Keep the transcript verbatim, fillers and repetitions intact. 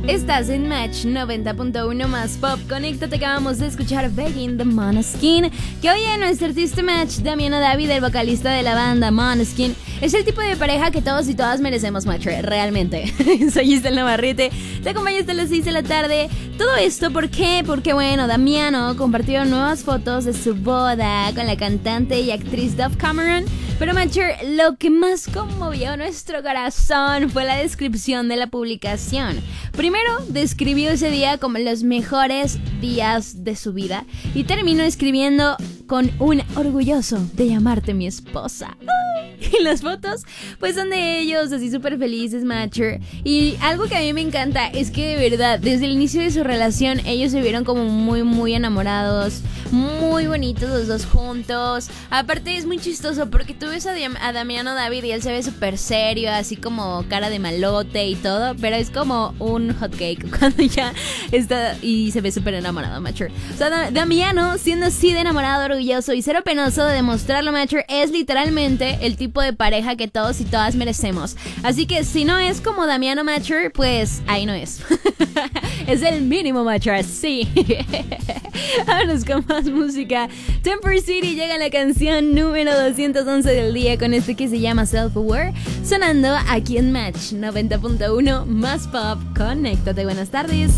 Estás en Match noventa punto uno más Pop. Conéctate, acabamos de escuchar Begging de Måneskin. Que hoy en nuestro artista Match, Damiano David, el vocalista de la banda Måneskin, es el tipo de pareja que todos y todas merecemos, Match, realmente. Soy Giselle Navarrete, te acompaño hasta las seis de la tarde. Todo esto, ¿por qué? Porque bueno, Damiano compartió nuevas fotos de su boda con la cantante y actriz Dove Cameron. Pero Matcher, lo que más conmovió nuestro corazón fue la descripción de la publicación. Primero, describió ese día como los mejores días de su vida y terminó escribiendo con un orgulloso de llamarte mi esposa. Y las fotos, pues son de ellos, así súper felices, Matcher. Y algo que a mí me encanta es que de verdad, desde el inicio de su relación, ellos se vieron como muy, muy enamorados, muy bonitos los dos juntos. Aparte es muy chistoso porque tú ves a, Diam- a Damiano David y él se ve súper serio, así como cara de malote y todo, pero es como un hot cake cuando ya está y se ve súper enamorado, Matcher. O sea, da- Damiano, siendo así de enamorado, orgulloso y cero penoso de demostrarlo, Matcher, es literalmente el tipo de pareja que todos y todas merecemos. Así que si no es como Damiano, Matcher, pues ahí no es. Es el mínimo, Matcher, sí. Vámonos con más música. Temper City llega a la canción número doscientos once del día con este que se llama Self Aware, sonando aquí en Match noventa punto uno más Pop. Conéctate, buenas tardes.